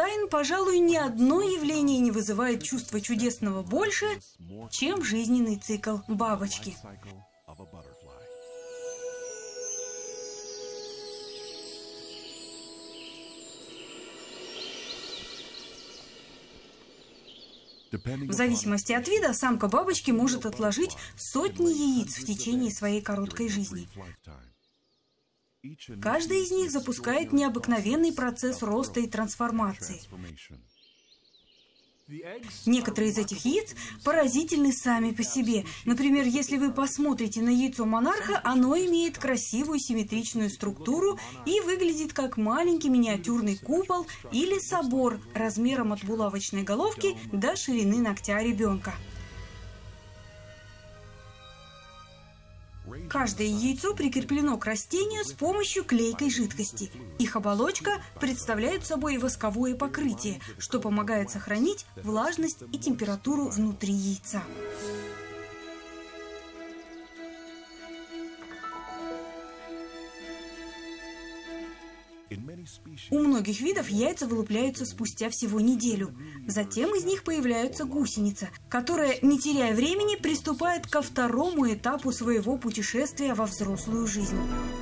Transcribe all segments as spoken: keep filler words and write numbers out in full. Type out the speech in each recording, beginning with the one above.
тайн, пожалуй, ни одно явление не вызывает чувство чудесного больше, чем жизненный цикл бабочки. В зависимости от вида, самка бабочки может отложить сотни яиц в течение своей короткой жизни. Каждый из них запускает необыкновенный процесс роста и трансформации. Некоторые из этих яиц поразительны сами по себе. Например, если вы посмотрите на яйцо монарха, оно имеет красивую симметричную структуру и выглядит как маленький миниатюрный купол или собор размером от булавочной головки до ширины ногтя ребенка. Каждое яйцо прикреплено к растению с помощью клейкой жидкости. Их оболочка представляет собой восковое покрытие, что помогает сохранить влажность и температуру внутри яйца. У многих видов яйца вылупляются спустя всего неделю. Затем из них появляется гусеница, которая, не теряя времени, приступает ко второму этапу своего путешествия во взрослую жизнь.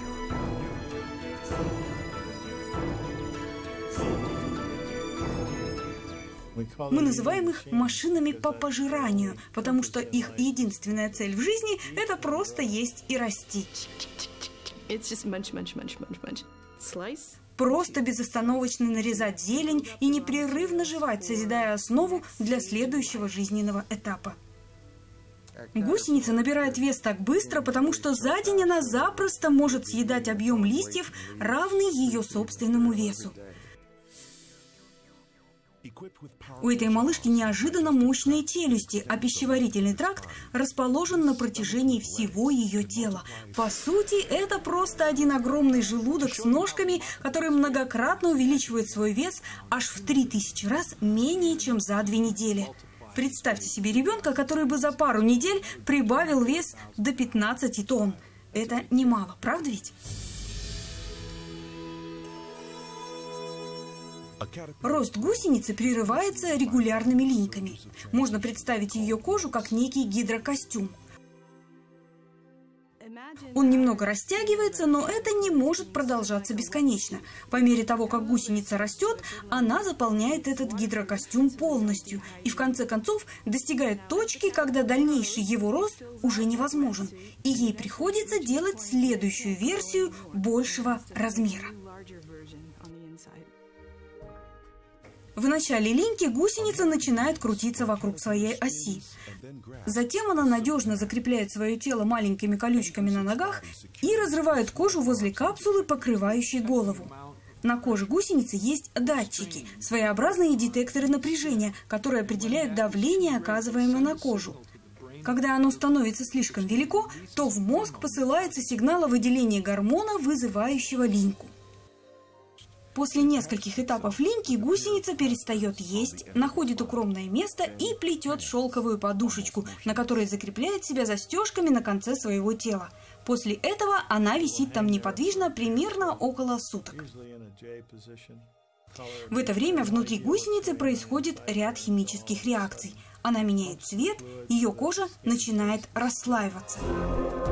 Мы называем их машинами по пожиранию, потому что их единственная цель в жизни – это просто есть и расти. Просто безостановочно нарезать зелень и непрерывно жевать, созидая основу для следующего жизненного этапа. Гусеница набирает вес так быстро, потому что за день она запросто может съедать объем листьев, равный ее собственному весу. У этой малышки неожиданно мощные челюсти, а пищеварительный тракт расположен на протяжении всего ее тела. По сути, это просто один огромный желудок с ножками, который многократно увеличивает свой вес аж в три тысячи раз менее, чем за две недели. Представьте себе ребенка, который бы за пару недель прибавил вес до пятнадцати тонн. Это немало, правда ведь? Рост гусеницы прерывается регулярными линьками. Можно представить ее кожу как некий гидрокостюм. Он немного растягивается, но это не может продолжаться бесконечно. По мере того, как гусеница растет, она заполняет этот гидрокостюм полностью и в конце концов достигает точки, когда дальнейший его рост уже невозможен, и ей приходится делать следующую версию большего размера. В начале линьки гусеница начинает крутиться вокруг своей оси. Затем она надежно закрепляет свое тело маленькими колючками на ногах и разрывает кожу возле капсулы, покрывающей голову. На коже гусеницы есть датчики, своеобразные детекторы напряжения, которые определяют давление, оказываемое на кожу. Когда оно становится слишком велико, то в мозг посылается сигнал о выделении гормона, вызывающего линьку. После нескольких этапов линьки гусеница перестает есть, находит укромное место и плетет шелковую подушечку, на которой закрепляет себя застежками на конце своего тела. После этого она висит там неподвижно примерно около суток. В это время внутри гусеницы происходит ряд химических реакций. Она меняет цвет, ее кожа начинает расслаиваться.